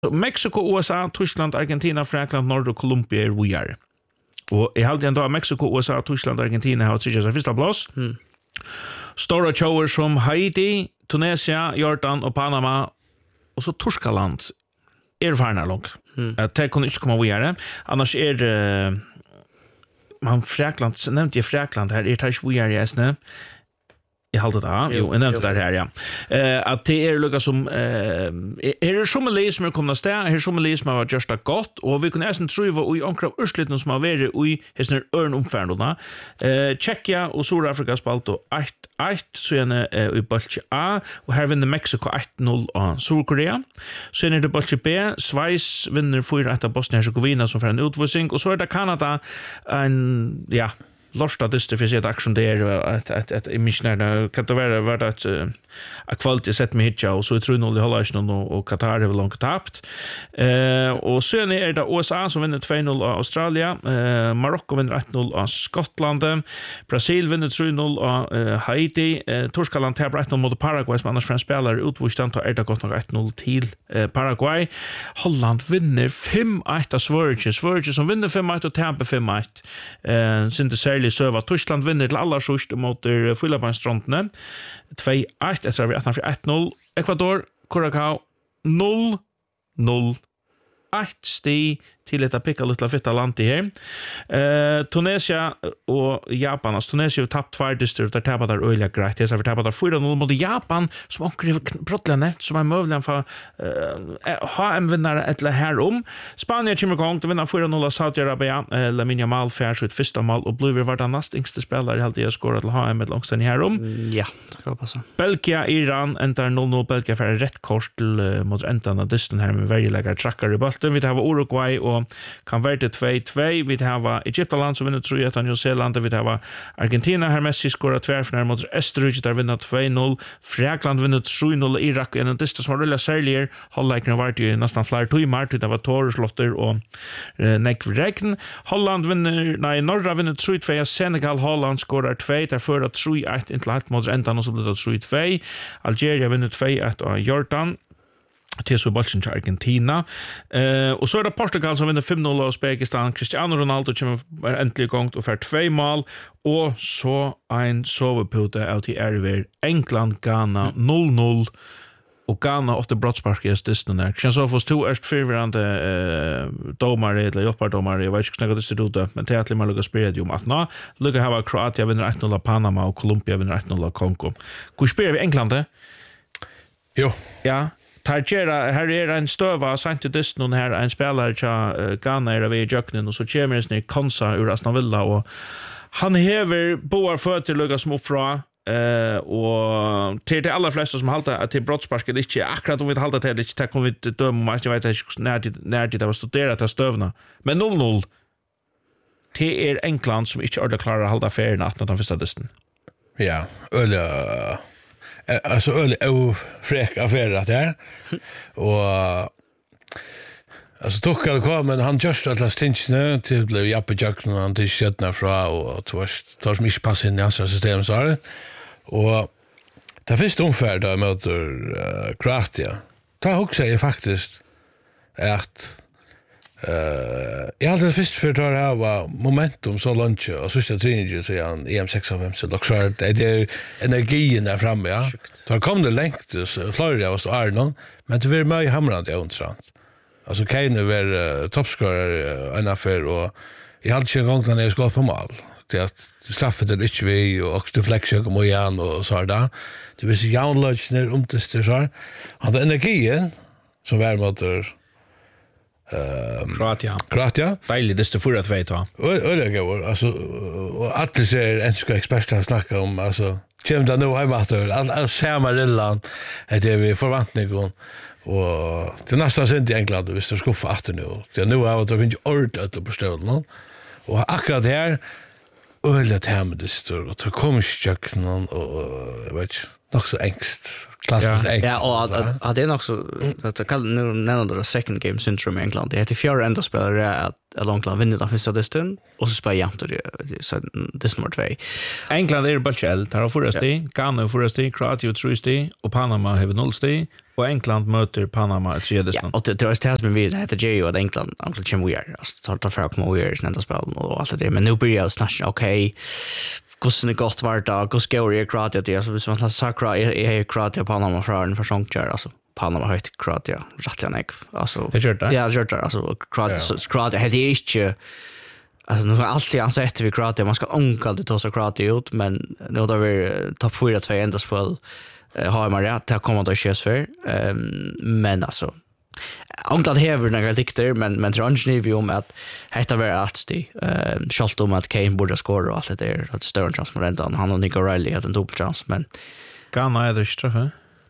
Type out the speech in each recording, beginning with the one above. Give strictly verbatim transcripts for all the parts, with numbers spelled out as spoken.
Mexiko, U S A, Tyskland, Argentina, Frankrike, Norge og Colombia er vujar. Og jeg halte enda Mexiko, U S A, Tyskland, Argentina har tredje seg første plass. Mm. Stora shower som Haiti, Tunisia, Jordan og Panama, og så Torskaland er farna langt. Mm. Det kunne ikke komme vujar. Annars er uh, man Frakland, nevnte jeg Frakland her, er det ikke vujar i esne. Jeg halte det, jo, jeg nevnte det her, ja. Uh, at det er lukket som, uh, er det som en li som er kommet sted, er det som en li som har gjort det godt, og vi kunne nesten tro i omkring Ørstlitten som har vært i hesten øren omferdene. Uh, Tjekkia og Sur-Afrika spalt og ett ett, så gjerne uh, i Bolche A, og her vinner Mexico ett noll av Sur-Korea. Så gjerne det Bolche B, Schweiz vinner fire ett av Bosnia-Herzegovina som får en utvisning, og så er det Kanada, en, ja, Lorsta dyster för sig action där att att att missionär kan det vara vart att a kvalitet sett med hitcha och så tror nog det håller inte och Qatar har långt tappat. Eh och sen är det U S A som vinner två noll av Australien, eh Marocko vinner ett noll av Skottland, Brasil vinner tre noll av eh, Haiti, eh, Torskaland tappar ett noll mot Paraguay som annars fransk spelare utvisning tar det gått nog ett noll till eh, Paraguay. Holland vinner fem ett av Sverige, Sverige som vinner fem ett och tappar fem ett. Eh synd det söva Tyskland vinner till alla sist mot Filippinsstrandene två ett så vi att ett noll Ecuador Curacao noll noll ett sti till ett picka lite fitta land i här. Eh Tunisia och Japan, alltså Tunisia har tappat två dyster där tappar där öliga grejt. Det är så vi tappar där fyra noll mot Japan som onkel brottlarna som är möjligen för eh ha en vinnare eller här om. Spanien kommer gång att vinna fyra noll av Saudiarabien. Eh Lamine Yamal får sitt första mål och blir vart den nästa spelare i alltid skora till ha en med långt sen här om. Mm, ja, det ska passa. Belgia Iran enter noll noll Belgia för rätt kort till uh, mot ändan av dysten här med varje lägga trackar i bollen. Vi har Uruguay och kan vara två två. Vi har Egyptaland som vinner tre ett av New Zealand. Vi har Argentina här Messi skorar tvärfinaler mot Österrike där vinner två noll. Frakland vinner tre noll Irak en dysten som var rulla särskilt. Hållläkaren var ju nästan flera timmar till det var Torreslotter och uh, Neckvreken. Holland vinner nej Norra vinner tre två. Senegal Holland skorar två där för att tre ett inte helt mot ändan och så blir det tre två. Algeria vinner två ett av Jordan. Till så bollen till Argentina. Eh och så är det Portugal som vinner fem noll av Uzbekistan. Cristiano Ronaldo kommer äntligen igång och får två mål och så en sovepute out i Erver England Ghana noll noll. Och Ghana efter brottsparkes distan där. Känns så fast två är förvirrande eh domare eller jobbardomare. Jag vet inte vad det står då, men det är att man lukar spela om att nå lukar ha Kroatien vinner ett noll av Panama och Colombia vinner ett noll av Kongo. Hur spelar vi England? Jo. Ja. Tarjera här är en stöva Saint Diston här en spelare cha uh, Ghana är vid Jöknen och så kommer det Konsa ur Aston Villa och han häver boar fötter lugga som uppfra eh och till de allra flesta som halta att till brottsparken inte akkurat om vi halta till det inte kommer vi döma jag vet inte när när det var studerat att stövna men noll noll till är England som inte orda klara hålla färden att de första distan. Ja, öliga alltså öliga och fräck affärer att här och alltså tog kom men han just att last tinchne till blev Jappe Jackson han till sättna fra och tvärst tar som inte passar in i hans system så här och det första omfärd mot uh, Kroatien ta också är faktiskt att Uh, jag hade först för det här var momentum så långt och så stod det så han E M sex av fem så luxar det är energin där framme ja så kom det längt så Florida var så Arnold men det var mycket hamrande intressant alltså Kane var uh, toppscorer en affär och jag hade ju gång när jag skulle på mål det att straffet det inte vi och deflection kom igen och så där det var så jävla när om det så här hade energin som var motor Ehm Kroatien. Kroatien. Deilig det står för att vet va. Och och det går alltså och att det ser en ska experter snacka om alltså kommer det nu hemma att all Samarellan det är vi förväntning och och det nästan synd i England visst det ska få åter nu. Det nu har det finns ord att på ställen och akkurat här ölet hem det står och det kommer stöcken och jag vet nog så ängst. Klassiskt ängst. Ja, och att, att, att det är nog så att jag kallar nu nämner det second game syndrome i England. Det heter fjärde enda spelare att att England vinner den första distan och så spelar jämnt och det så det nummer två. England är bara chill. Tar förra steg, Ghana förra steg, Kroatien tre steg och Panama har noll steg och England möter Panama i tredje distan. Ja, och det det är stämt med det heter J och England England chim we are. Alltså tar för att komma we are i nästa spel och allt det men nu blir jag snart okej. Kussen är gott vart då, kus går i Kroatien det så som man sakra är Kroatien Panama för en försång kör alltså Panama har ett Kroatien rättligen ek alltså Det gör det. Ja, det gör det alltså Kroatien Kroatien det är inte alltså nu ska alltid ansett vi Kroatien man ska onka det ta så Kroatien ut men nu då vi topp fyra två ända spel har man rätt att komma till körsfär men alltså England hever några dikter men men tror inte vi om att heter vara att sti eh skalt om att Kane borde skora och allt det där att större chans med den han och Nico Riley hade en dubbel chans men Ghana är det straff.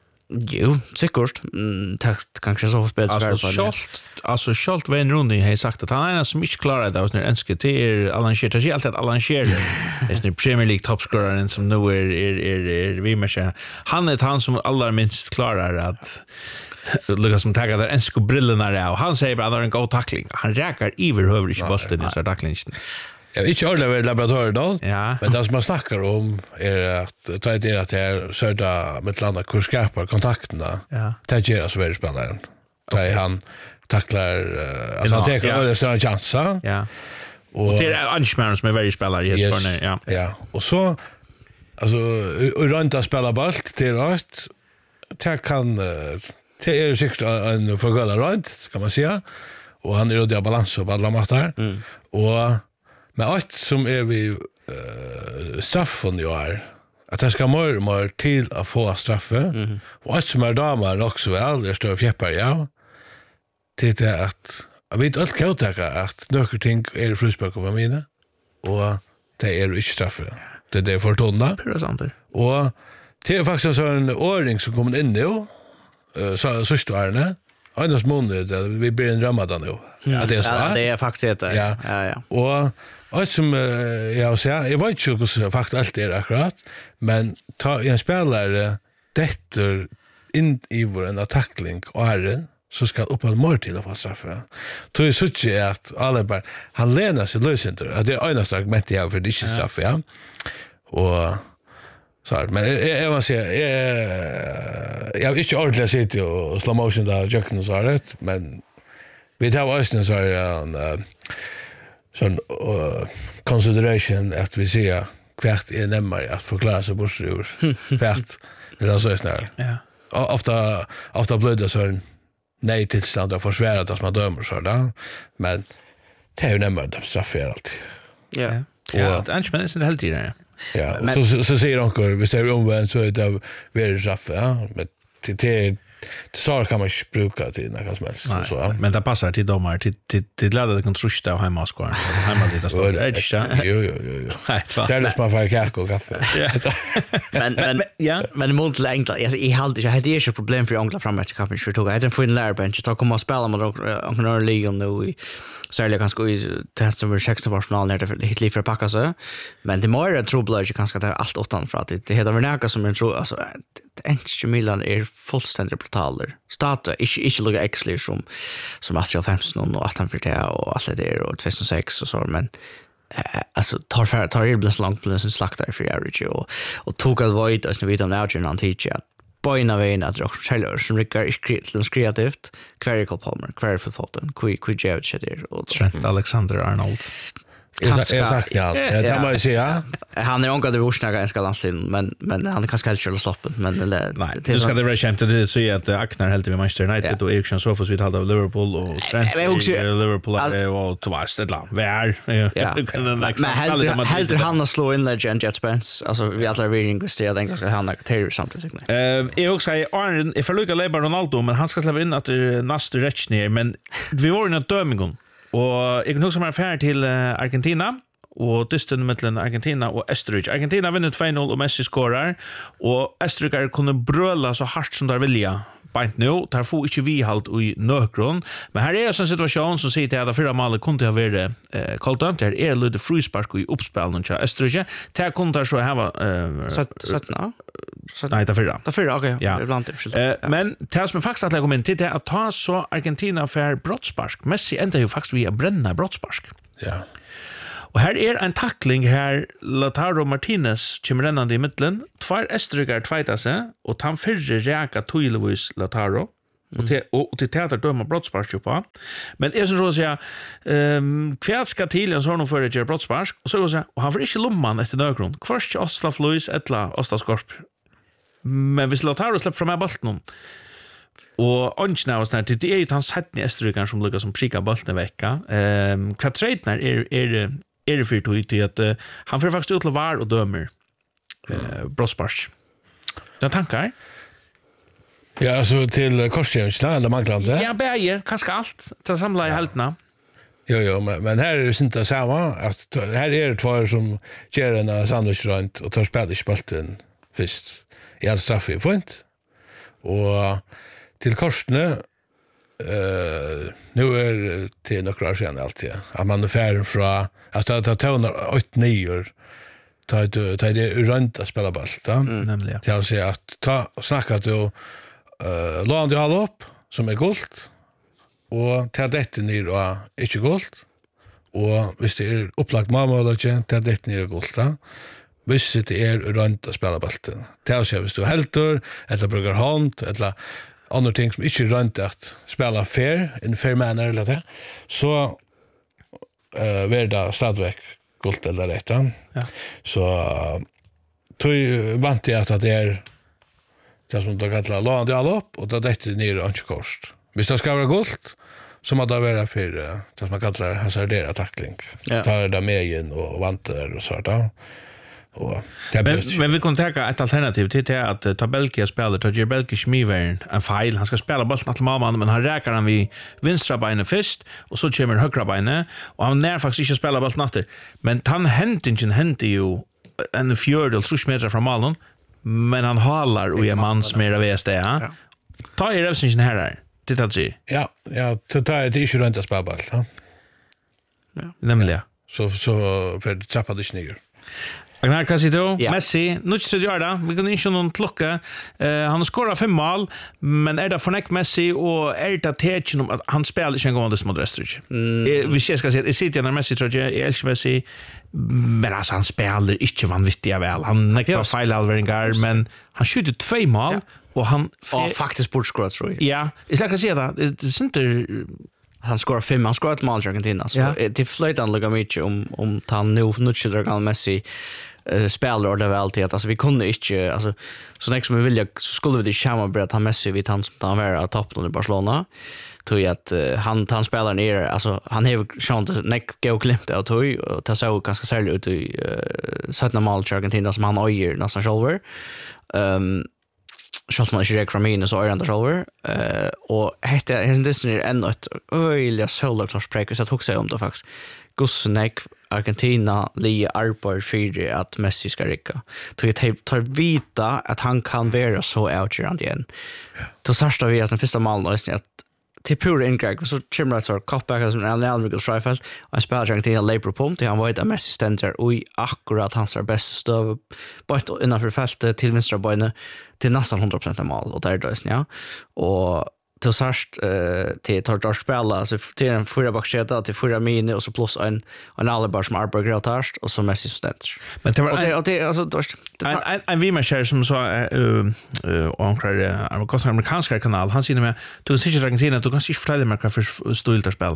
jo säkert tack kanske så spelar Alltså Schalt alltså Schalt Wayne Rooney har sagt att han är en som inte klarar det och när önskar till Alan Shearer det är alltid Alan Shearer är en Premier League toppscoreren som nu är är är, är vi med han är han som allra minst klarar att Lucas som taggar där en sko brillorna där och han säger bara att det är en god tackling. Han räkar iver över i bollen i så tacklingen. Jag inte alla över laboratoriet då. Ja. Men det som man snackar om är att ta det att det är södra med landa kurskapar kontakterna. Ja. Det ger oss väldigt spelaren. Där han tacklar uh, alltså han tar ja. en större chans. Ja. Och det är Anschmann som är väldigt spelare i yes, yes. ja. Ja. Och så alltså Uranta spelar boll till rätt. Det kan det är säkert en förgålla runt kan man säga. Och han är då där balans på alla matcher. Mm. Och med allt som är vi uh, straffen ju är att det ska mer och mer till att få straffe. Mm. Och allt som är damer också väl det står fjäppar ja. Till det att jag vet allt kan ta att några ting är frispark på mina och det är inte straffe. Det är det för tonna. Presenter. Och det är faktiskt så en ordning som kommer in nu. Uh, så så står det. Annars månader vi blir en ramadan nu. Ja, det är så. Ja, det är faktiskt det. Ja, ja. ja. Och allt som jag säger, jag vet inte hur faktiskt allt är akkurat, men ta en spelare dettor in i vår en attackling och är så ska upp all mer till att få straffa. Då är så att alla bara han länar sig lösenter. Att det är ena argument jag för det inte straffa, ja. Och så här, men jag, jag måste säga jag, jag har inte ordentligt sett och slow motion där jucken och så här, men vi tar östen så här en uh, sån uh, consideration att vi ser kvärt är närmare att förklara sig bort ur kvärt det är så är snär. Ja. Ofta ofta blöder så en nej till stand och försvära att man dömer så där, men det är ju närmare de straffar alltid. Ja. Ja, att Anschmann är helt tiden. Ja. Ja, men, så, så, så säger de hvis det är omvänt så är det väldigt straff, ja, men till till så kan man inte bruka till något som helst Nej, så ja. men det passar till domar till till till lärda det kan trusta och hemma skåren. Hemma lite står det inte. Jo jo jo jo. Nej, det är man får kaffe och kaffe. men men ja, men mot England jag i halt jag hade ju problem för England fram efter cupen för tog jag hade en fin lärbench att komma och spela med Anglo League nu i särskilt kanske i testa över sex av Arsenal när det hit liv för packa så men det mer är trubbel jag kanske det allt åttan för att det heter väl näka som en tro alltså Enche Milan är fullständigt brutaler. Starta inte inte lugga extra som som Astrid femton och åttan för det och allt det där och tjugohundrasex och så men eh, alltså tar för tar det blir så långt på sin slaktar för average och och tog al void as nu vet om Algernon han teacher att boina vägen att rock Taylor som Rickard kreativt Querical Palmer Querical Fulton Qui Qui Javich där och Trent Alexander-Arnold. Jag sagt ja. Jag tar mig säga. Han är onkel det vuxna ganska landslin men men han kan kanske själv sloppen men nej det ska det vara känt det så att Aknar helt med Manchester United och Eriksson Sofas vi hade av Liverpool och Trent Liverpool och Thomas det land vär ja men helt han har slå in Legend Jet Spence alltså vi alla reading gusterar den ganska han Taylor samtidigt eh jag också säger Arne if Luca Leiber Ronaldo men han ska släppa in att nästa rätt ner men vi var ju inte dömingen. Och jag kan också komma här till Argentina och distan mellan Argentina och Österrike. Argentina vinner två noll och Messi skorar och Österrike kunde bröla så hårt som de vilja bant nu, tar få inte vi halt i nökron. Men här är det en situation som säger att det förra målet kunde ha varit eh, koltant. Det är lite fryspark i uppspelen till Österrike. Det här kunde så här var... Sättna? Nej, det förra. Det förra, okej. Ja. Ibland eh, men det som är faktiskt att lägga om in till det är att ta så Argentina för brottspark. Messi ändrar ju faktiskt via bränna brottspark. Ja. Och här är en tackling här Lautaro Martinez kommer rennande i mitten. Två Österrikar tvajtar sig och han fyrre räka tydligvis Lautaro. Och till, och till teater döma brottspark på. Men jag syns att säga um, kvärt ska till en sån för att göra brottspark och så säga och han får inte lumman efter nögrund. Först Oslaf Luis ettla Ostas Skorp. Men hvis Lautaro släpper fram bollen och onchna var snart det är ju han satt i Österrike som lyckas som pricka bollen vecka. Ehm Katreitner är är är det för att att uh, han får faktiskt ut till var och dömer eh brottspark. Den tankar? Ja, alltså till korsgångsna eller manglande. Ja, bäger kanske allt till samla i heltna. Jo, jo, men, men här är det inte samma. Att, här är det två som gör en sandwich-rönt och tar spelar bollen först. I all straff i point. Och till korsne uh, nu är till några år sedan alltid. Att man är färdig från att ta tonar åtta nio ta det ta det runt att spela boll, va? Mm, nämligen. Jag vill säga att ta snacka till eh Lån all upp som är guld och ta detta ner och inte guld. Och hvis det är upplagt mål ta detta ner guld, va? Hvis det är runt att spela bollen. Ta så hvis du helter eller brukar hand eller andra ting som inte runt att spela fair in fair manner eller det. Så eh uh, verda stadväck guld eller rätta. Ja. Så tog vant jag att det är det som de kallar lån det alla upp och då detta ner och inte kost. Hvis det ska vara guld så måste det vara för det som man kallar hazardera tackling. Ja. Ta det med in och vantar och så där. Och det men, men vi kan ta ett alternativ till det att uh, ta Belgia spelar ta Ger Belgia Schmiver en fel han ska spela bollen till mamman men han räkar han vid vänstra benet först och så kommer högra benet och han när faktiskt inte spela bollen efter men han häntingen hände ju en fjärdedel tre meter från målen men han halar och är mans mer av det ja. Ta i rövsningen här där det att se ja ja ta ta det inte runt att spela boll ja. Ja. Nämligen så så för det trappar det ner. Agnar Casito, ja. Messi, nu ska det göra. Vi kan inte någon klocka. Uh, han skorar fem mål, men är det förnäck Messi och är det tecken om att han spelar inte en gång mot Österrike. Mm. Vi ska säga, jag sitter när Messi tror jag, jag älskar Messi, men alltså han spelar inte vanvittiga väl. Han är på fejlalveringar, men han skjuter två mål ja. och han... Ja, faktiskt bortskårar tror jag. Ja, jag ska säga det. Det, det är inte... Han skorar fem, han skorar ett mål i Argentina. Så ja. det flöjt han lugga mycket om, om han nu nutcher Messi uh, spelar och det väl till att alltså, vi kunde inte, alltså, så nästa som vi vilja så skulle vi det kämma bara att han Messi vid han som han var att toppen i Barcelona. Tog att uh, han han spelar ner, alltså han har chans att näck gå glimt och tog och ta så ganska särskilt ut i uh, sätta mål i Argentina som han öjer nästan själver. Ehm Schalt man inte räcker från minus och öjande själver. Uh, och hette hessen Disney är ännu ett öjliga solarklart spräck. Så jag tog sig om det faktiskt. Gussenek, Argentina, Lia Arpar, fyra att Messi ska rycka. Tog jag tar vita att han kan vara så outgörande igen. Då särsta vi den första malen att till pura ingrepp så kommer det så cutback som en Almigel Schreifeld och jag spelar Argentina labor pump till han var ett Messi ständer och akkurat hans bästa stöv bara innanför fältet till vänstra benet till nästan hundra procent av mål och där då ja och till särst eh till tar tar spela så till en fyra backsketa till fyra mini och så plus en en Alaba som Arberg grotast och så Messi ständer. Men det var och det, och det alltså då en en, en vi med som så eh och ankrar amerikanska amerikanska kanal han säger med du ser Argentina du kan inte förtälla mig vad för stolt spel.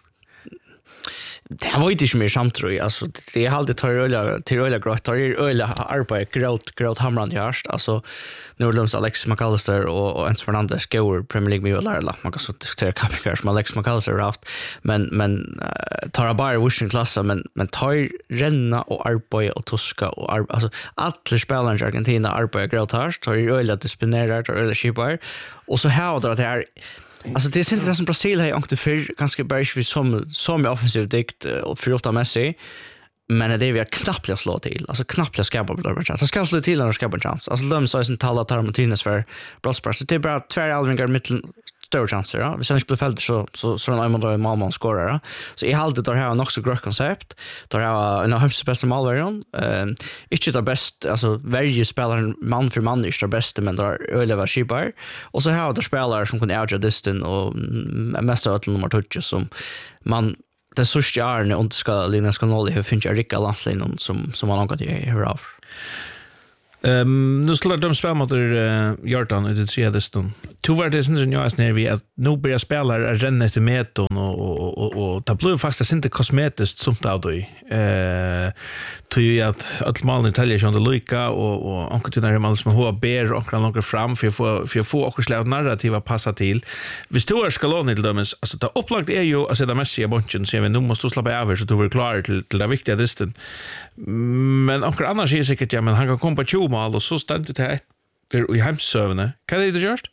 Det var inte mer samtroj alltså det är alltid tar öliga till öliga grott tar öliga arbete grot grot hamrande härst alltså Nordlunds Alex McAllister och och Enzo Fernandez går Premier League med Larla man kan så diskutera kapiker som Alex McAllister har haft men men uh, tar bara wishing klassa men men tar renna och arbete och tuska och ar- alltså alla spelarna i Argentina arbetar grot härst tar öliga disciplinerar tar öliga skipar och så här då det är alltså det är inte det som Brasilien har åkt för ganska bara för som som offensiv dikt och för åtta Messi men det är vi knappt jag slå till. Alltså knappt jag skapar på den chans. Jag ska slå till när jag skapar en chans. Alltså löms så sen tala tar Martinez för Brosspar. Så det är bara två aldringar mitten större chanser. Ja. Vi sen inte blir fällt så så så när man då Malmö skorar. Ja. Så i halvt det har också gott koncept. Tar jag en av hans bästa målvärden. Eh inte det bäst alltså varje spelare man för man är det bästa men där ölever skipar. Och så har det spelare som kan outja distan och mest av nummer två som man det sista åren och ska Linus Canoli hur finns jag rika landslinen som som man har gått i hur av. Ehm nu skulle de spela mot uh, Hjärtan i det tredje stund. Två var det sen jag är när vi att nu börjar spelare renna till meton och och och och ta blue faktiskt inte kosmetiskt som det då. Eh tror att att man Italien som det Luca och och onkel när man som har ber och kan långt fram för för för få och släva narrativa passa till. Vi står skalon till dem alltså det upplagt är ju alltså det mesta bunchen så vi nu måste släppa över så då vi klar till till det viktiga distan. Men onkel annars är säkert ja men han kan komma på tjugo mål och så ständigt här i hemsövne. Kan det görs?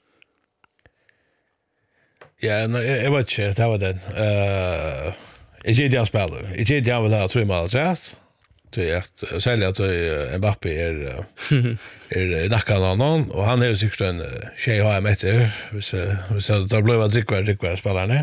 Ja, jag vet inte, det var den. Uh, jag ger det han spelar. Jag ger det han vill ha tre mål rätt. Det är att sälja att Mbappé är är nackan av någon och han är ju säkert en tjej har jag med det. Vi så det blev att drickvärd drickvärd spelarna.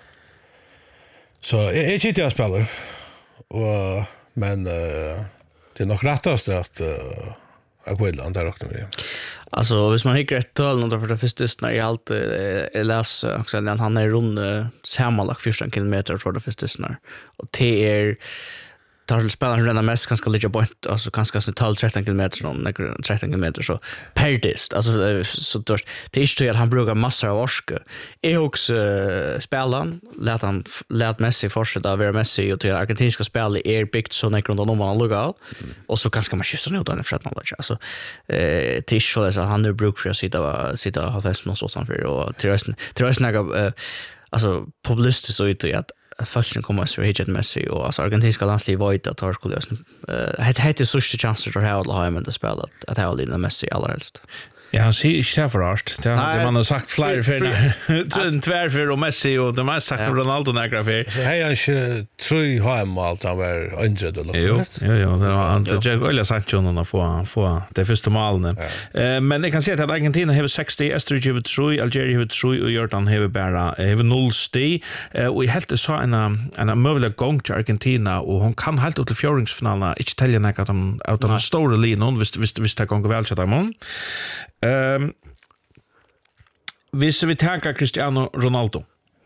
Så jag ger det han spelar. Och men uh, det är nog rättast att uh, Aquilland där också med. Alltså, hvis man hickar ett töl något för det första när jag alltid är läs också att han är rund sammanlagt fjorton kilometer för det första när. Och det är tar spelaren redan mest kanske lite bort alltså kanske tolv tretton kilometer någon tretton kilometer så perdist alltså så då det är ju att han brukar massor av orske är också uh, spelaren lät han lät Messi fortsätta vara Messi och till argentinska spel är byggt så när runt om man lugar och så kanske man skjuter ner den för att man alltså eh till så så han nu brukar för att sitta sitta ha fest med så för och till till några alltså publicist så ut att faktiskt kommer så hit Messi och alltså argentinska landslaget var inte att ha skulle lösa. Eh det heter så stor chanser att ha alla hem det spelet att ha Lionel Messi allra helst. Ja, han ser inte där först. Det har man har sagt flera för en tvär för och Messi och de har sagt Ronaldo några för. Så hej han inte tror ha en mål han var hundra dollar. Jo, jo, jo, det var han det jag ville sagt ju någon få få det första målet. Eh men det kan se att Argentina har sextio, Österrike har tre, Algeria har tre och Jordan har bara har noll sti. Och i helt så en en möjlig gång till Argentina och hon kan helt upp till fjärdingsfinalen inte tälja något de av de stora linan visst visst visst det går väl så där man. Ehm um, Hvis vi tänker Cristiano Ronaldo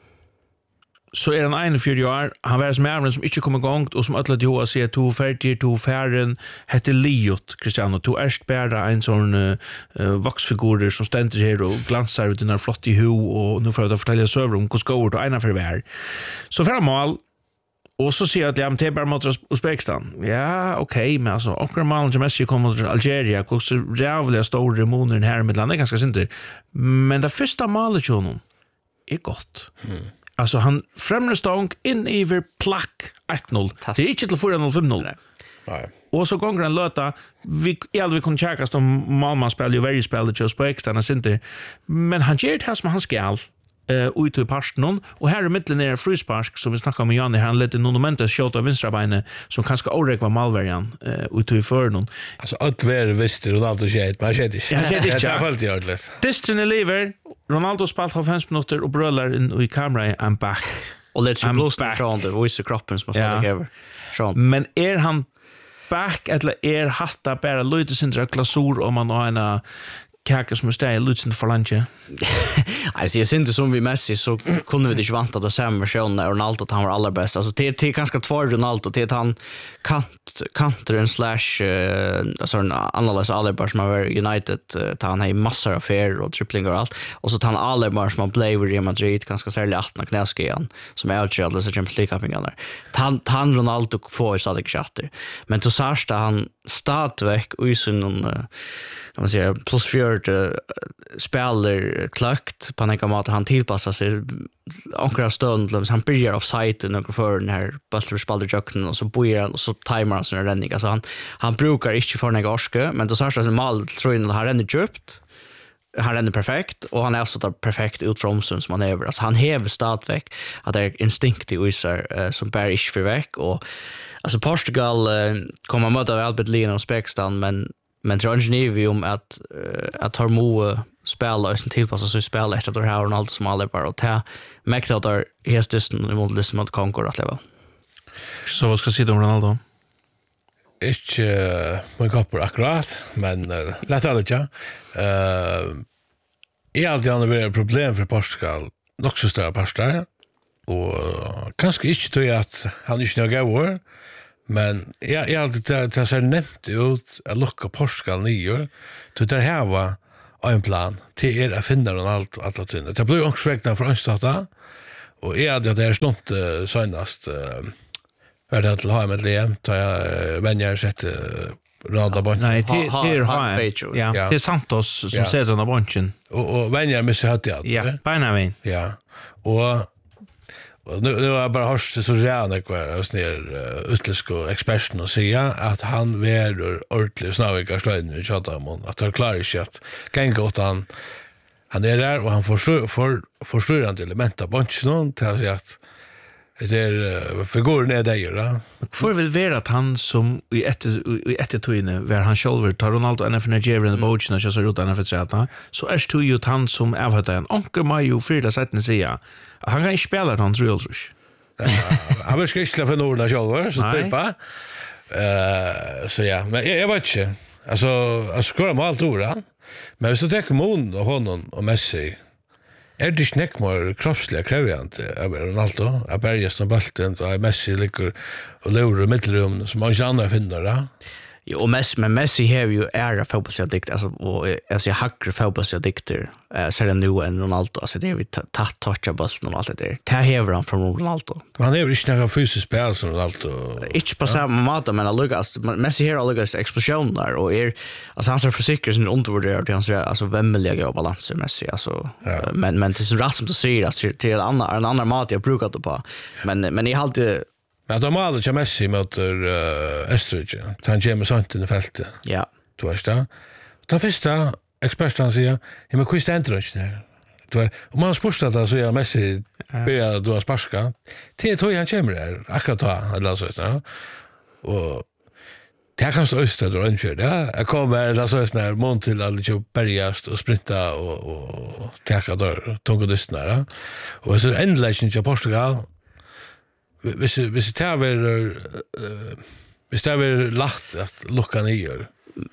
så är han einogfjøruti år han var som är som inte kommer igång och som alla de har sett två färdig två färden heter Liot Cristiano to erst bära en sån uh, vaxfigurer som ständer här och glansar ut den här flott i hu och nu får jag fortälja söver om hur ska det ena för vär så framåt. Och så ser jag att jag är bara mot Uzbekistan. Ja, okej, okay, men alltså, och Ronaldo Messi kommer till Algeria, och så jävla stora remoner här med landet ganska sinter. Men det första målet ju honom är gott. Mm. Alltså han främre stång in över plack ett noll. Det är inte till fyra noll fem noll. Nej. Och så gånger han löta vi aldrig kunde checka som mamma spelar ju varje spel till Uzbekistan sinter. Men han gör det här som han skall. Uh, ut i parsten och här i mitten är fryspark som vi snackar om Janne han lite monumentet shot av vänstra benet som kanske oräkva malvarian uh, ut i för någon alltså allt var visst Ronaldo shit men shit inte jag shit inte jag har alltid gjort det Destiny lever Ronaldo spalt halv fem minuter och brullar in i kameran I'm back och let's you blåsa från det voice kroppen som måste jag över så men är han back eller är hatta bara lite sin glasur om man har en kaka som är lutsen för lunch. Alltså jag syns som vi Messi så kunde vi inte vänta att samma version när Ronaldo han var allra bäst. Alltså det det är ganska två Ronaldo det han kant counter slash uh, alltså en analys Alaba som var United uh, han har massor av fair och tripling och allt och så tar han Alaba som blev i Real Madrid ganska särskilt åttna knäske igen som är ut alla så Champions League kapingar där. Han han Ronaldo får så det chatter. Men då särsta han stadväck och så någon uh, kan man säga plus fyra spelar klockt på några mat han tillpassar sig ankra stund han börjar offside några för den här bollen spelar jucken och så börjar han och så timer han sin räddning alltså han han brukar inte för några orske men då så här så mal tror jag har ändå köpt han renner perfekt och han är så där perfekt ut från som man är. Alltså han häver stadväck att det är instinkt i Uisar uh, som bär inte för veck och alltså Portugal uh, kommer möta Albert Lina och Spekstan men men tror inte vi om att uh, att har mo spela och sen tillpassa sig spela efter det här Ronaldo som alla bara och ta mäkta där hästen i mot liksom att konkurrera att leva. Så vad ska jag säga om Ronaldo? Ikke uh, min kopper akkurat, men uh, lett alle ikke. Uh, jeg har alltid vært et problem for Portugal, nok så større parter, og uh, kanskje ikke tror jeg at han ikke er gav men jeg, jeg har alltid til å se nevnt ut at lukke Portugal nye, til det her var en plan til er å finne Ronaldo alle tiden. Det ble jo også vekten for ønstata, og jeg hadde det her slått uh, søgnast uh, Är det till ha med Liam tar jag vänjer sett Ronaldo bunch. Nej, det är ha. Ja, det är Santos som ser såna bunchen. Och och vänjer med sig hade jag. Ja, Benjamin. Ja. Och nu nu har bara hört så gärna kvar oss ner utländska experten och säga att han väder ordentligt snabba slöden i chatten att det klarar sig att kan gå åt han han är där och han får för förstörande element av bunchen till att säga att det är figuren är det ju då. För vill vara att han som i ett i ett tøyne var han själv tar Ronaldo N F Nigeria in the boat och så runt N F så så är det ju han som är vad en onkel Majo för det sätten säga. Han kan inte spela han Real Rush. Han vill skriva för Norden själv så typa. Eh så ja, men jag vet inte. Alltså jag skorar med allt ord. Men hvis du tar Mon och honom och Messi är det snack mer kroppsliga krävande av Ronaldo, av Berges som bulten och Messi ligger och lurar i mittelrum som man inte andra finner det. Jo, och Messi, men Messi har ju ära fotbollsdikt alltså och alltså jag hackar fotbollsdikter eh så det nu än Ronaldo alltså det är vi tatt toucha bulten och allt det där. Det här han från Ronaldo. Han är ju inte någon fysisk spelare som Ronaldo. Inte på samma måte men Lucas Messi har Lucas explosion där och är alltså han ser försäkrar sin undervärderad han ser alltså vämmeliga och balanser Messi alltså ja. men men det är så rätt som du säger alltså till en annan en annan mat jag brukar det på. Men men i alltid Men de har aldrig Messi mot uh, Österrike. Han kommer sånt i fältet. Ja. Du vet det. Den första experten säger, ja men hur ständer det inte? Du vet, om man spörstar det så är Messi börjar du att sparska. Det tror jag han kommer där. Akkurat då. Eller så. Ja. Och det här kan stå öster och inför det. Jag kommer eller så här mån till att liksom bergast och sprinta och, och täcka där tungodisten där. Och så ändligen i Portugal Hvis hvis det var hvis det var lagt att lucka ner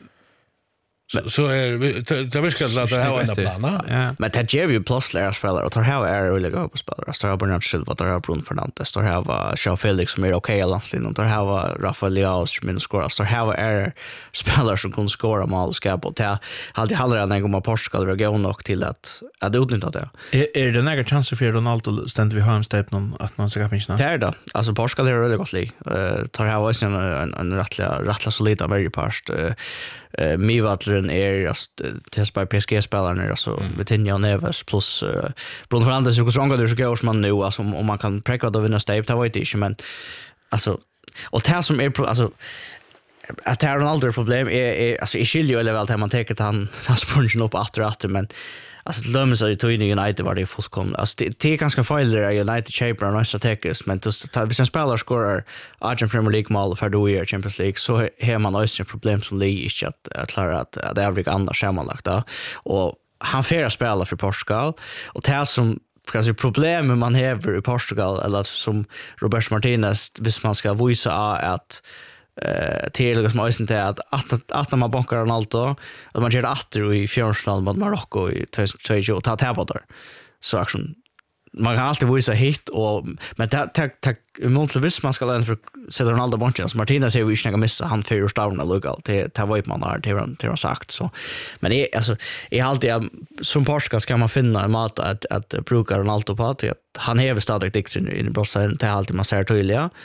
så så är det viskar att det här var en plan. Ja. Men det ger ju plus lära spelare och tar här är really go på spelare. Så har Bernardo Silva, tar här Bruno Fernandes, tar här var João Felix som är okej landslin och tar här var Rafael Leao som min skora. Så här är spelare som kan skora mål ska på det. Alltid handlar det om Portugal och gå nog till att att utnyttja det. Är är det några chanser för Ronaldo ständ vi har en step någon att man ska finna? Det är det. Alltså Portugal är really gott lig. Eh tar här var en en, en rättliga rättla solid Amerika-past. Eh uh, Mivatlen är just test by P S G-spelarna alltså mm. Vitinha och Neves plus uh, Bruno Fernandes är så det så går som man nu alltså om man kan präcka då vinna step det var inte men alltså och det som är alltså att det är Ronaldo problem är, är alltså i skiljer eller väl att man tänker att han han spurningen upp efter efter men alltså det lömmer sig till United var det fullkomligt alltså det, det är ganska fel där United shaper och nästa strategiskt men just att hvis en spelare skorar Argent Premier League mål för då är Champions League så har man också problem som Lee inte att, att klara att, att övrig andra sammanlagt då. Och han får spela för Portugal och det som kanske problem man har i Portugal eller som Roberto Martinez hvis man ska visa att eh till liksom ösen till att att att man bankar Ronaldo och man gör det åter i fjärde mot Marocko i tjugo och ta tabba där så action man kan alltid visa hit och men tack tack tack emot visst man ska lära för sätta Ronaldo bunchen så Martinez säger vi inte ska missa han för stavna lokal till ta vad man har till till sagt så men det alltså är alltid som Portugal ska man finna en mat att att bruka Ronaldo på att han häver stadigt diktrin i brossen till alltid man ser tydliga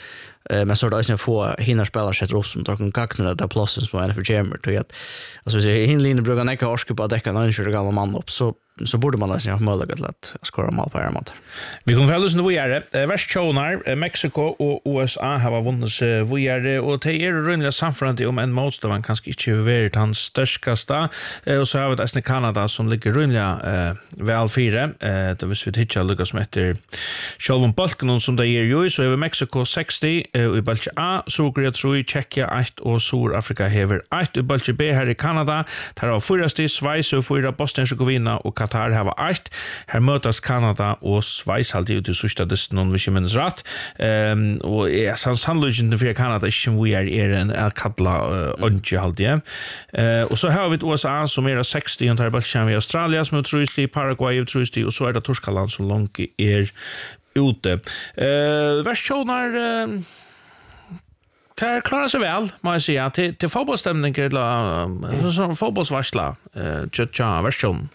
Uh, men så är det också få hinner spela sätter upp som tar en kakna där platsen som är för Jammer till att alltså så hinlinje brukar näka orska på att täcka någon kör gamla man upp så så borde man alltså ha möjlighet att skora mål på Armat. Vi kommer väl nu göra det. Världschonar Mexiko och U S A har vunnit vi gör och det är rymliga samförande om en motståndare kanske inte varit hans största och så har vi det Kanada som ligger rymliga väl fyra eh det vill vi hitta Lucas Metter Shalom Balkan som det är ju så är vi Mexiko sextio i Balche A så Korea tre Tjeckien ett och Sydafrika har ett i Balche B här i Kanada där har fyra stig Schweiz och fyra Bosnien-Herzegovina och Qatar har ett här mötas Kanada och Schweiz alltid ut i sista distan om vi inte minns rätt um, och är sann sannolikt för Kanada som vi är är en Al-Kadla önske alltid uh, och så har vi U S A som är sextio och tar Balche i Australien som är trustig Paraguay är trustig och så är det Torskaland som långt är ute. Uh, Världschonar uh, Tar klarar sig väl, må jag säga, till, till fotbollsstämning eller som fotbollsvarsla uh, tja, tja, världschon.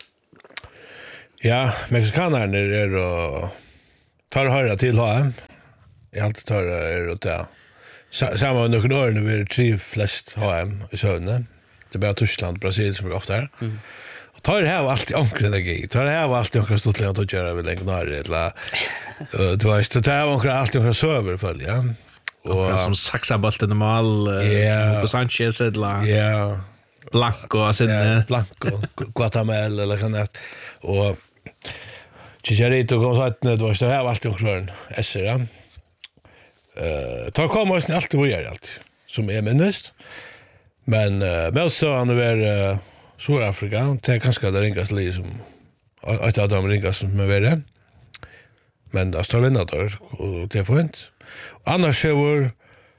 Ja, mexikanerna är och tar höra till H M. Jag alltid tar är och där. Samma under några år nu är det tre flest H M i södern. Det är bara Tyskland, Brasilien som är ofta här. Mm. Och tar det här var alltid omkring energi. Tar det här var alltid omkring stort längre att göra vid länge nare. Eller, du vet, det här var omkring alltid omkring söver följa. Och som saxabolten med all Hugo Sanchez eller ja, Blanco sin ja, Blanco, Guatemala eller kan det. Och Chicharito kom så att det var så här var alltid omkring S R. Eh, tar kommer oss alltid vi är alltid som är minst. Men uh, med så han är uh, Sydafrika, det är ganska det ringas li som att att de ringas som är det. Men Australien där och det får inte. Annars är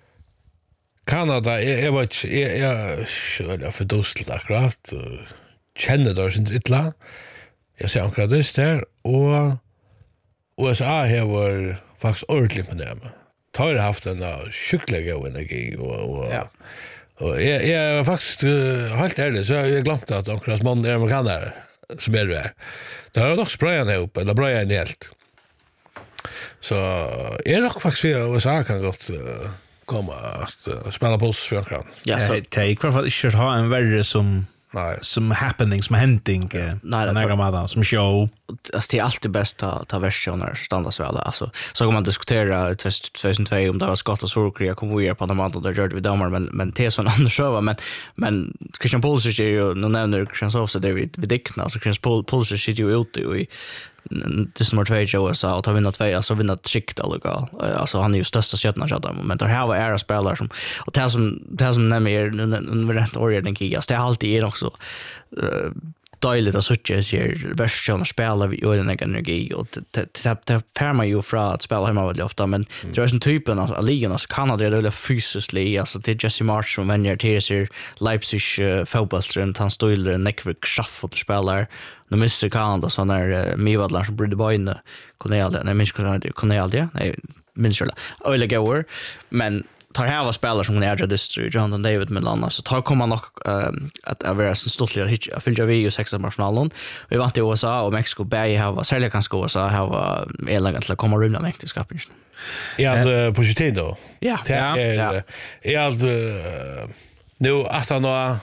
Kanada är vad är jag skulle för dåligt akkurat känner det inte illa. Jag ser akkurat det där och U S A har faktiskt ordentligt på det. Tar haft en skicklig energi och och ja. Och jag jag var faktiskt uh, helt ärlig så jag glömde att onkel Asmond är amerikaner som är det. Det har dock sprayan ihop eller Brian helt. Så är det nog faktiskt vi U S A kan gott uh, komma att uh, spela på oss för onkel. Ja, så det är kvar för att inte ha en värre som nej som happening som händing uh, nej några månader som show. Alltså det är alltid bäst ta ta versioner standards väl alltså så kan man diskutera tjugohundratvå om det var skott och Sydkorea kommer vi på de andra där gör vi domar men men det är så en annan show men men Christian Pulisic är ju nu nämner Christian Sofsa det vi vi dickna så Christian Pulisic sitter ju ute i det som är två i U S A och tar vinna två alltså vinna ett skikt alliga alltså han är ju största skötna chatta men det här var era spelare som och det som det som nämner nu rätt ordning kigas det är alltid är också dåligt att söka sig versioner spela vi gör en energi och det det pärmar ju från att spela hemma väldigt ofta men det är en typen av ligan så kan det är fysiskt alltså det är Jesse March som vänjer till sig Leipzig fotbollstrend han står en neckvik schaff och spelar nu missar Kanada så när Mivadlar som brydde bara in Cornelia nej minns Cornelia nej minns jag eller Gower men tar här var spelare som är Distry Jonathan David Milana så tar kommer nog um, att vara en stortlig hit fyllde vi ju sex marginalen vi vant i U S A och Mexiko Bay har var särskilt ganska U S A har var elegant att komma rymda längt i skapen. Ja, det på sitt då. Ja. Det är är allt nu att han har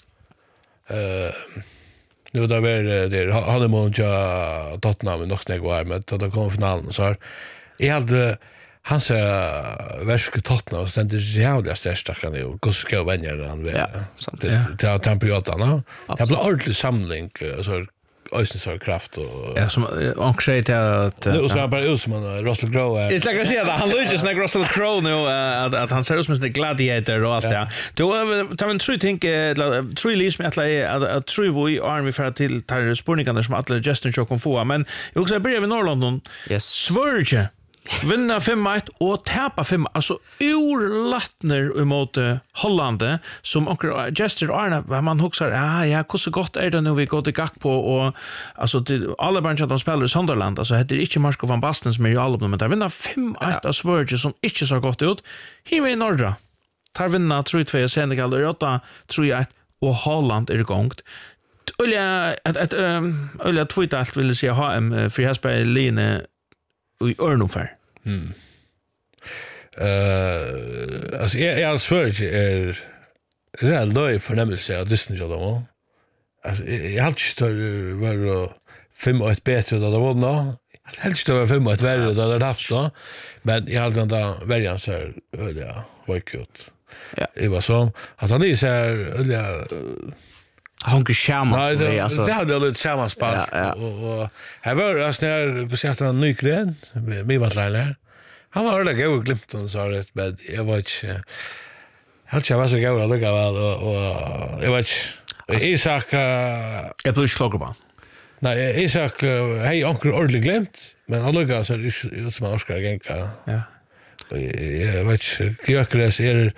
eh nu där är det han är mot Tottenham nog snägg var med att komma finalen så här. Jag hade hans värska Tottenham och ständigt jävla största kan ju gå ska vänja han väl. Ja, sant. Det har temperaturen. Det blir ordentlig samling så ösnen så kraft och ja som och säger till att nu så bara ut som en Russell Crowe. Det är lätt att säga att han lyckas när Russell Crowe nu att att han ser ut som en gladiator och allt det. Då tar en true think true leads med att att true vi army för till tar spårningarna som att Justin Show kan få men jag också börjar med Norrland. Yes. Sverige vinna fem ett och tappa fem alltså urlattner emot Holland som onkel Jester Arna vad man huxar ah ja hur så gott är det nu vi går till gack på och alltså till alla brancher de spelar i Sunderland alltså heter det inte Marco van Basten som är ju alla men där vinna fem ett av Sverige som inte så gott ut himmel i norra tar vinna tror jag två Senegal och åtta tror jag och Holland är igång Olja att att Olja twittrat allt vill säga ha en för Hasberg Line i Örnofär. Mm. Uh, alltså jag jag svär inte är reellt löj förnämmelse av Disney jag då. Alltså jag har inte var fem och ett bättre då det var nå. Helst över fem och ett värre då det haft då. Men jag hade ändå värjan så här ja, var kul. Ja. Det var så att han är så här ja Han kan skärma. Nej, det, alltså. det hade lite sammanspel. Ja, ja. Och, och här var det alltså när jag sa att han nykren med vad lärare. Han var det god glimt och så det men jag var inte han var så god att lugga väl och, och jag vet inte Isak uh, Jag blir klockar på. nej Isak uh, hej onkel ordentligt glimt men han lugga så ut som han ska gänka. Ja. Jag vet inte Gyökeres är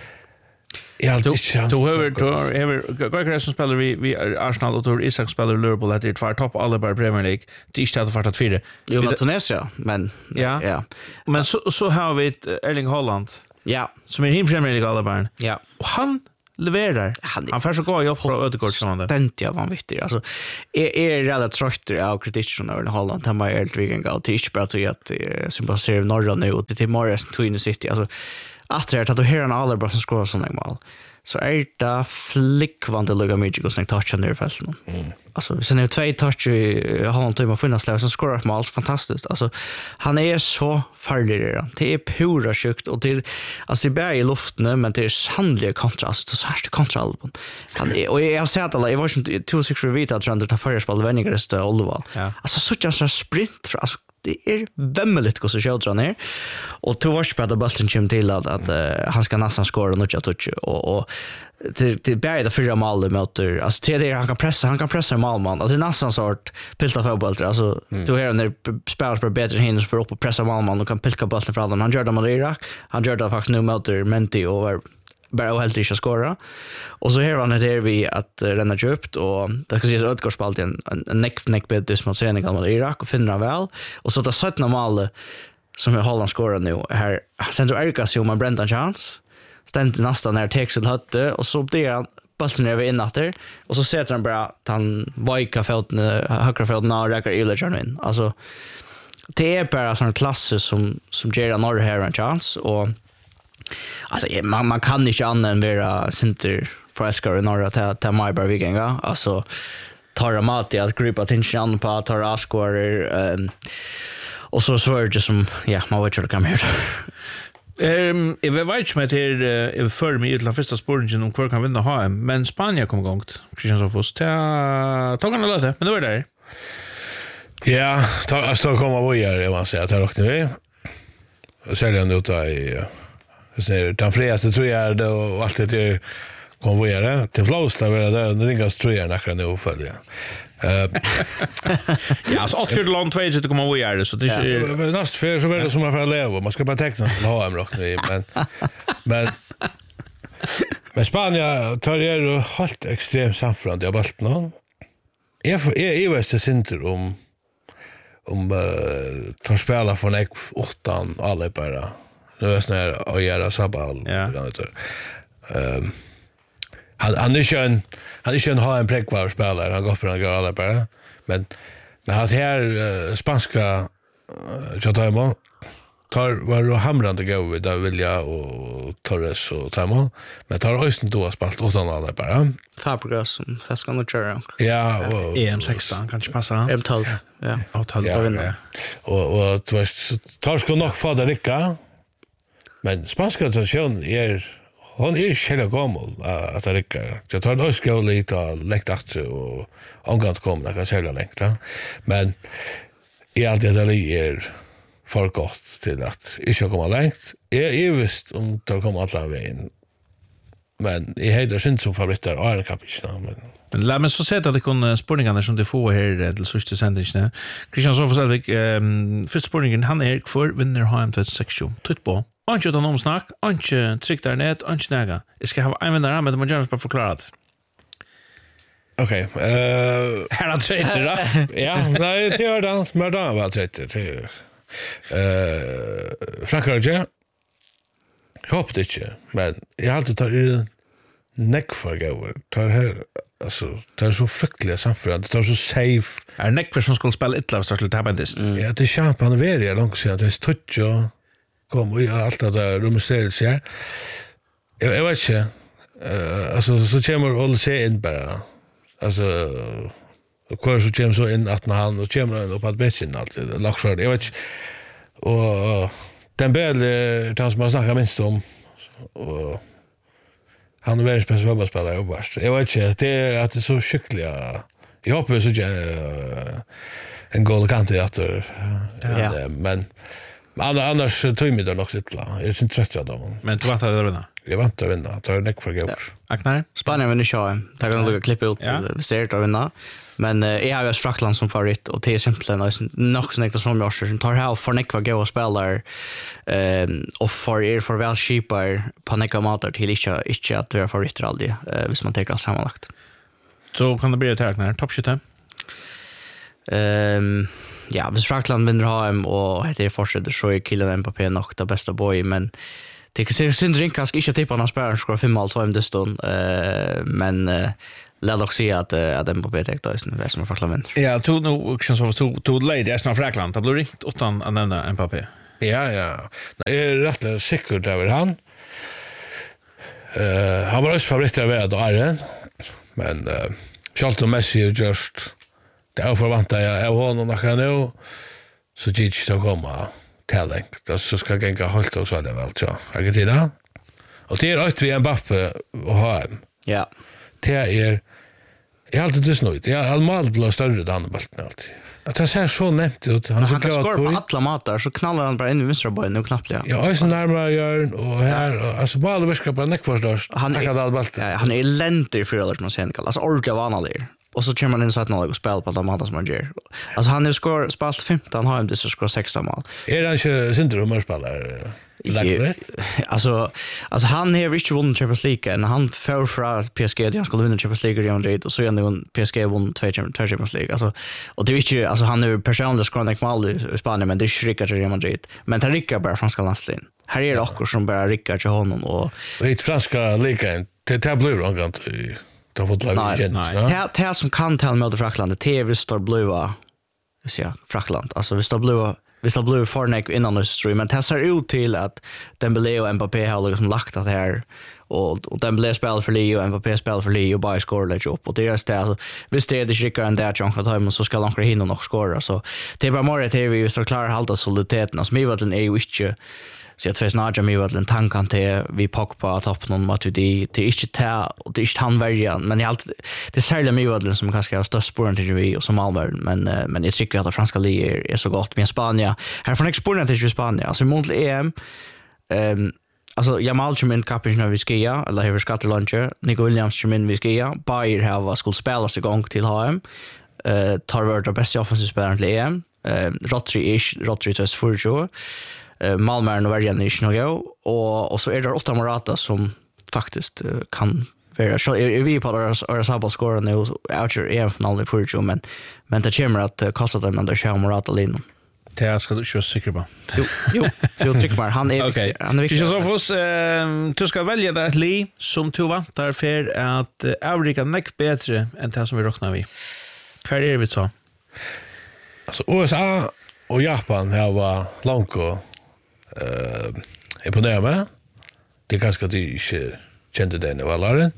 ja, Du du har du har Gyökeres som spelar vi vi Arsenal och då Isak spelar Liverpool att det är två topp alla bara Premier League. Det är inte att fartat fyra. Jo, men Tunisia, men Ja. ja. Men så så har vi ett Erling Haaland Ja. som är i Premier League alla barn. Ja. Och han levererar. Han- Han får så gå hjälp från Ödegård som han. Ständigt jag vanvittig. Alltså, är är relativt trötter av kritiken över Holland. Han var helt vegan gal till inte bara till att sympatisera norra nu och till Morris Twin City. Alltså, att det är att du hör en alla som skårar sådana mål. Så är det flickvande lugga mycket och snägt touchen ner i fälten. Mm. Alltså, sen är det två touch i Holland till att finna slag som skårar ett mål. Fantastiskt. Alltså, han är så farlig redan. Det är pura sjukt och det är, alltså, det är i luften men det är sannliga kontra. Alltså, det är så här kontra album. Han är, och jag har sett alla, jag var som två sikker vita att han tar förra spel vännigaste till Oldevall. Ja. Alltså, så är det sprint. Alltså, det är vämmeligt hur så kjöldrar han är. Och två års på bulten kommer till att, att uh, han ska nästan skåra och nutja touch och, och till, till bära fyra mål mot alltså tredje han kan pressa han kan pressa en målman alltså det är nästan sort pilta fotboll alltså mm. Du hör när spelar på bättre hinner för upp och pressa målman och kan pilka bollen för alla han gör det mot Irak han gör det faktiskt nu mot Menti och bara helt inte skåra och så här var det där vi att uh, renna djupt och det ska ses utgångspunkt en en neck neck bit mot Senegal mot Irak och finna väl och så det sjuttonde målet som är Holland skårar nu här sen då Erika så man Brendan Chance ständigt nästan när Texel hade och så blir han bollen över inåter och så sätter han bara att han vika foten högra foten och räcker Illegern in alltså det är bara sån klass som som ger en norr här en chans och alltså man, man kan inte annat än vara center för Eskar i norra till till Mybar Vikinga alltså tar Mati att gripa attention på tar Askor um, och så svär det som ja man vet hur det kommer ut. Ehm jag vet inte med till för mig till första spåren om kvar kan vinna H M men Spanien kom igång. Christian Sofos ta tog han lite men det var där. Ja, ta alltså komma vad gör jag måste säga att jag rockar vi. Säljer nu ta i så är det fredaste tror jag det och allt det är konvojare till Flåsta var det där ringas tror jag nära nu följa. Eh Ja, så åt för långt två så det kommer att göra det så det är näst för så är det som man får leva man ska bara teckna till H M rockar vi men men men Spanien tar det ju helt extremt samfrant jag balt någon. Jag är i västra center om om uh, tar spela från ek åttan alla bara nu är snär och göra sabal ja. Ehm han han är skön han är skön ha en präckvar spelare han går för att göra alla bara men men han här uh, spanska uh, Chataimo tar var och hamrande gå vid där Vilja och Torres och Tamo men tar östen då spalt åttan alla bara Fabregas som fäskan och köra. ja och E M sexton kanske passa. M tolv. Ja. Och tolv Ja. på vinna. och och du vet tar ska nog få det rycka men spanska tradition är hon är själv gammal att det rycka jag tar då ska lite läkt att och angående komma kan säga längst men i allt det där är för gott till att inte komma långt är är visst om det kommer alla vägen men i heter synd som favoriter och en kapitel men Men låt mig så säga att det kan spårningarna som det får här till sista sändningen. Christian så för att ehm första spårningen han är för vinner H M tjugohundrasextio. Tutt på. Anke utan omsnack, anke tryck där nät, anke näga. Jag ska ha en vinnare med man gärna bara förklarat. okej eh Här har traitor då. ja nej det gör det men då var traitor till eh Frankrike. Jag hoppas inte men jag har alltid tagit neck för gåvor. Tar här alltså tar så frukliga samförande, tar så safe. Är Neck för som skulle spela ett lag så skulle det ha bäst. Ja, det är champagne ver jag långt sedan det är touch och kom och allt det där rumstället så här. Jag jag vet inte. Uh, alltså så kommer Olle se in bara. Alltså och kvar så kommer så in att när han och kommer han upp att betchen alltid laxar. Jag vet inte. Och den bäl tas man snacka minst om och han är världens bästa fotbollsspelare och värst. Jag vet inte, det är att det är så skickliga. Jag hoppas så uh, en goal kan det att ja. Men annars tog mig det nog sitt la. Jag är inte trött av dem. Men du väntar att vinna. Jag väntar att vinna. Tar neck för går. Aknar. Spanien vinner sjö. Tar kan lukka klippa ut det ser att vinna. Men uh, jag har ju Frankland som favorit och det är simpelt nog så nästa som jag som tar här för neck för gå och spelar ehm och för er för väl cheaper på necka matar till inte inte att vara favorit aldrig uh, hvis man tar sammanlagt. Så kan det bli ett här när toppskytte. Ehm ja, hvis Frankland vinner H M och heter det fortsätter så är killen Mbappé nog det bästa boy men det kan synd rinkas inte tippa någon spelare skor fem mål två i stund eh men uh, låt oss se att uh, att Mbappé tar det är som Frankland vinner. Ja, tog nog känns som tog tog lite är snart Frankland. Det blir ringt utan att nämna Mbappé. Ja, ja. Nej, jag är rätt säker över han. Eh han var också favorit över då Iron. Men uh, Charlton Messi är just det är förväntar jag av honom och kan nu så gick det komma talent. Det så ska gänga hållt och så där väl så. Argentina. Och det är att vi Mbappé och H M. Ja. Det är jag har alltid det snöjt. Jag har allmänt blå större än han alltid. Att det ser så nämnt ut. Han, han kan skora på alla matar så knallar han bara in i vänstra bojen och knappt ja. Ja, så närmare gör och här och, alltså bara det ska bara näck förstås. Han är ja, han är elendig för alla som sen kallas ordentligt vanlig. Och så kommer man in så att någon spel på de matar som han gör. Alltså han har skor spelat femton har han det så skor sexton mål. Är han inte syndrom spelare? Alltså alltså han har inte vunnit Champions League när han får från P S G att han skulle vinna Champions League i Real Madrid och så är han P S G vunnit två Champions League alltså och det är inte alltså han är personligt skånsk mål i Spanien men det är inte Real Madrid men det rycker bara franska landslaget. Här är det också som bara rycker till honom och vet franska ligan det tar blue angant då fått lägga igen. Det det som kan tala med Frankland det är visst står blåa. Jag ser Frankland alltså visst står blåa vi ska bli förneck innan det stream men det ser ut till att Dembélé och Mbappé har liksom lagt det här och och Dembélé spelar för Leo och Mbappé spelar för Leo och bara scorar lite upp och det är det alltså visst är det skickar en där chans att ha men så ska de hinna nog skora så det är bara mer det vi så klarar hålla soliditeten alltså Mivatlen är ju inte så att för snart Mivatlen tankan till vi pack på topp någon match det det är inte ta och det är inte han värjan men jag alltid det säljer Mivatlen som kanske har störst spåren till vi och som Alvar men men jag tycker att franska ligan är så gott med Spanien här från exporten till Spanien alltså mot E M ehm alltså Jamal Chumin kapten av Viskia eller hur ska det launcha Nico Williams Chumin Viskia Bayer har skulle spela sig igång till H M eh tar vart det bästa offensiva spelaren till E M eh Rodri ish Rodri tas för sure eh Malmö och Vargen är nog och och så är det åtta Morata som faktiskt uh, kan vara så är vi på våra sabel score nu outer E M-final i förra men men det kommer att uh, kosta dem under Shea Morata linjen. Det ska du ju säkert på. Jo, jo, jag tycker bara han är okay. Han är viktig. Så för oss eh du ska välja där ett li som du vantar för att Afrika uh, näck bättre än det som vi räknar vi. Vad är det vi så? Alltså U S A och Japan här var långt och eh imponerar mig. Det är ganska det inte kände den var Laren.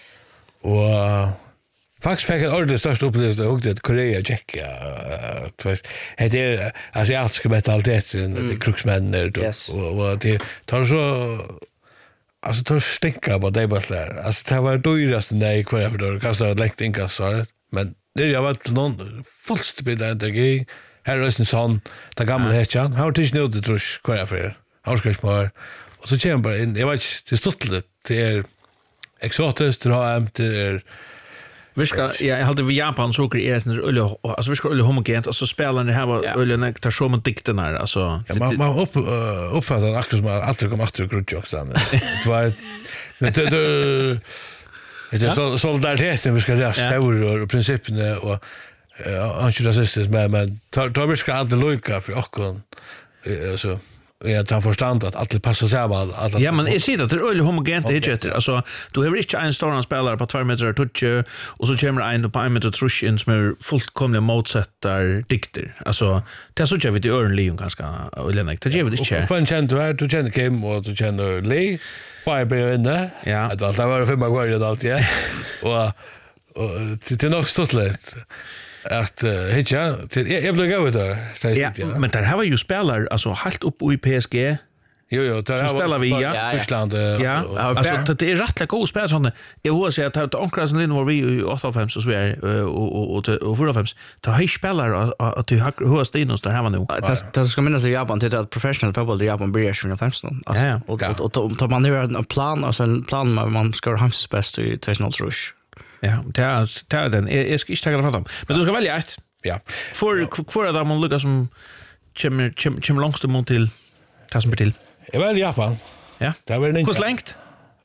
Och uh, faktiskt fick jag ordentligt störst upplevelse och det Korea Tjeckien uh, det är asiatiska mentaliteten mm. det kruxmänner yes. och, och det tar så alltså tar stinka på det bara där. Alltså det var dyrast nej kvar för då kastade läkt inkassaret men det jag var någon fullständigt energi. Här är det sån ta gamla hetjan. Har du inte det tror kvar för. Har ska smör. Och så kommer bara in. Jag vet inte det stottet det är exotiskt det har ämt det är vi ska jag hade vi Japan så är det öl alltså vi ska öl homogent och så spelar det här var ölen tar så med dikten här alltså ja, man man upp uh, uppfattar akkurat som att det kommer åter krutch också det var men det det det är så solidariteten vi ska rösta över och principerna och antirasistiskt men men tar tar vi ska aldrig lojka för och alltså är att han förstår att alla passar sig av alla. Ja, men jag ser att det är öliga homogent det heter. Alltså, du har inte en stor spelare på två meter touch och så kommer en på en meter trush in som är fullkomliga motsättar dikter. Alltså, det är så jag vet i öron Leon ganska Leonard. Det ger vi det inte. På en känd du är, du känner Kim och du känner Lee. Bara blir inne. Ja. Att allt var för mig går det allt, ja. Och och det är nog stort lätt. Att hitcha till jag blir gå där. Ja, men där har vi ju spelare alltså helt upp i P S G. Jo jo, där spelar vi ja. Tyskland. Ja, alltså det är rätt god spel sånt. Jag vill säga att Ankara som var vi i åttiofem så Sverige och och och fyrtiofem. Då har spelare att du har hur Stinos där har man nu. Det det ska minnas i Japan till att professional fotboll i Japan blir ju femton. Alltså och och tar man nu en plan och så en plan med man ska ha hans bäst i National Rush. Ja, det är det är den. Jag ska inte ta det fram. Men du ska välja ett. Ja. För för att man lyckas som chim chim chim långst mot till ta som till. Jag väljer Japan. Ja. Det var en. Hur längt?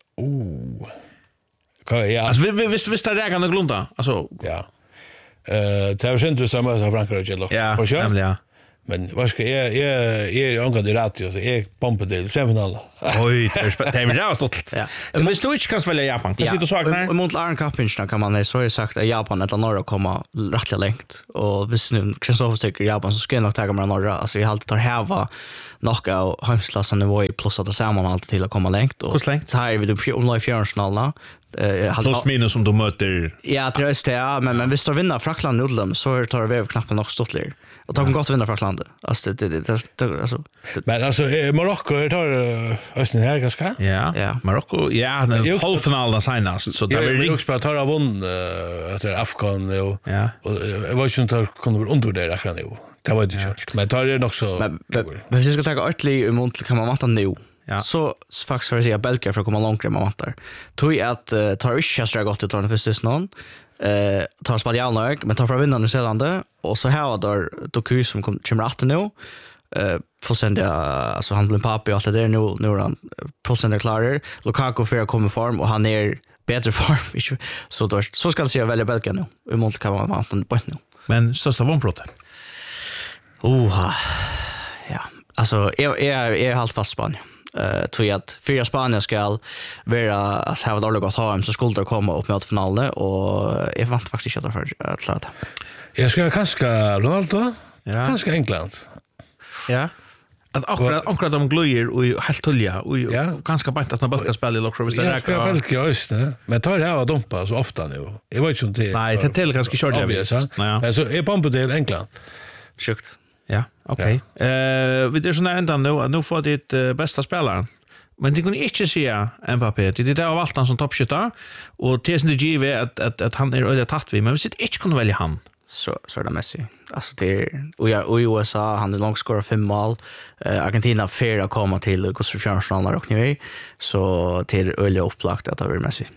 Oh. Kan jag? Alltså vi visst visst där kan det glunda. Alltså ja. Eh, det var synd du sa med Frankrike eller. Ja, ja. Men vad ska jag jag är angång det ratio så jag pumpar till semifinal. Oj, det är det är bra stolt. Ja. Men vi står inte kan välja Japan. Kan sitta och sakna. Och mot Iron Cup kan man så har sagt att Japan eller norra komma rätt långt och hvis nu Kristoffer tycker Japan så ska jag nog ta med norra. Alltså jag alltid tar häva knocka och hemsklassen nivå i plus att det ser man alltid till att komma långt och här vill du om live fjärdefinalen. Eh plus minus som du möter. Ja, det är det men men visst så vinner Frankland Nordlem så tar det knappen nog stottler. Och tar gott vinna Frankland. Alltså det det alltså men alltså Marocko tar östen här ganska. Ja. Ja. Marocko ja, den halvfinalen senast så där vill också bara ta av vunn att det Afghan och ja. Och jag var ju inte kunde väl under det där nu. Det var det kört. Men tar det också. Men vi ska ta ytterligare i mont kan man vanta nu. Ja. Så faktiskt har jag säga Belgia för att komma långt man vantar. Tror jag att uh, tar inte så gott ut den första någon. Eh tar Spanien men tar för vinna Nya Zeeland och så här där Doku som kommer att nu. Eh fullständigt alltså han blir pappa och allt det där nu nu är han fullständigt klar. Lukaku för att komma i form och han är bättre form. Så då så ska jag säga välja Belgia nu. I mont kan man vanta på nu. Men största vanplåt. Oha. Ja. Alltså jag är är helt fast Spanien. Eh tror jag att fyra Spanien ska vara alltså ha dåligt att ha så skulle det komma upp mot finalen och jag vant faktiskt inte för att klara det. Jag ska kanske Ronaldo. Ja. Kanske England. Ja. Att akkurat akkurat de glöjer och helt tulja och ganska bänt att när Belgia spelar i Lockrow visst det räcker. Ja, Belgia just det. Men tar det här och dumpa så ofta nu. Jag vet inte det. Nej, det är ganska kört jag vet. Men så är pumpet till England. Sjukt. Ja, okej. Okay. Eh vi det är så nära ända nu att nu får det uh, bästa spelaren. Men det kunde inte säga Mbappé. Det är det av allt han som toppskyttar och T S N G V att att att han är öde tatt vi men vi sitter inte kunde välja han. Så så är det Messi. Alltså det är och jag i U S A han är långt skora fem mål. Uh, Argentina fyra komma till Gustavsson och ni så till öle upplagt att det är Messi.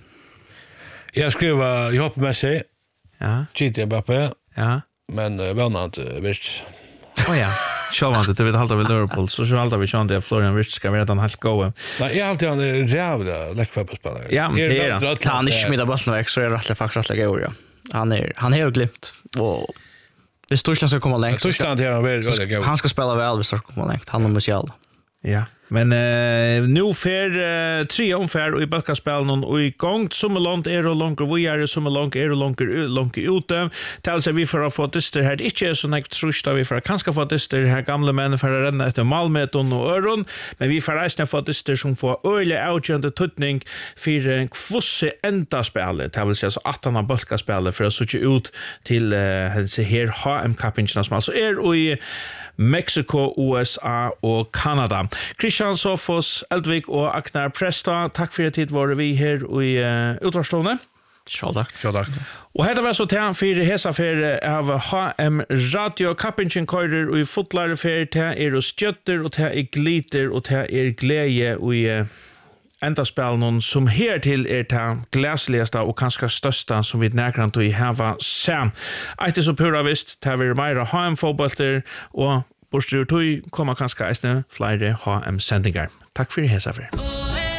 Jag skriver jag hoppas Messi. Ja. Chiti Mbappé. Ja. Men uh, vannant uh, visst. Oh ja. Själv att det vet halta vid Liverpool så så halta vi chans det Florian Wirtz ska vara den helt gå. Nej, jag alltid han är jävla läckfotbollsspelare. Ja, men det är han. Han är smida bollen extra rätt faktiskt rätt gå ja. Han är han är glimt och vi står ska komma längst. Tyskland här han vill gå. Han ska spela väl vi står komma längst. Han och Musial. Ja. Men eh nu för uh, tre omfär i backspel någon och i gång som långt är och långt och vi är som långt är och långt långt ute. Tals vi för att få det här inte så näkt trust vi för att kanske få det här gamla män för att renna efter Malmöton och Öron, men vi får resten få det som får öle outjande tutning för en kvosse enda spelet. Det vill säga så att han har backspel för att söka ut till uh, så här H M Cup-matchen som alltså är och i Mexico, U S A och Kanada. Christian Sofos, Eldvik och Agnar Presta, tack för att tid var vi här i uh, utvarstående. Tja tack. Tja tack. Och här var så till för hesa för av H M Radio Cup-matchen kører og i fotlare för till er och stjötter och till er glitter och till er glädje och i uh, enda spel någon som her till er ta gläsligaste och kanske största som vi närkrant och i hava sam. Ett så pura visst tar vi mer H M-fotbollter och bortstur tog kommer kanske ästne flere H M-sändningar. Tack för det här, Safir.